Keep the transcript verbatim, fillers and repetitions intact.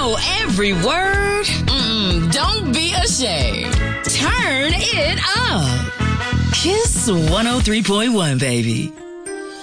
know every word? Mm-mm, don't be ashamed. Turn it up. Kiss one oh three point one, baby.